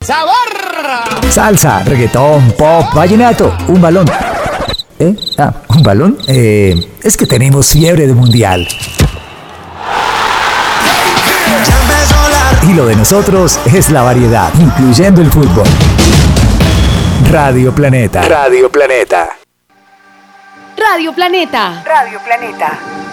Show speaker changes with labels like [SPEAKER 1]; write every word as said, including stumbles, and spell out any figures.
[SPEAKER 1] ¡Sabor!
[SPEAKER 2] Salsa, reggaetón, pop, vallenato, un balón. ¿Eh? Ah, ¿un balón? Eh, es que tenemos fiebre de mundial. Y lo de nosotros es la variedad, incluyendo el fútbol. Radio Planeta. Radio Planeta.
[SPEAKER 3] Radio Planeta.
[SPEAKER 4] Radio Planeta.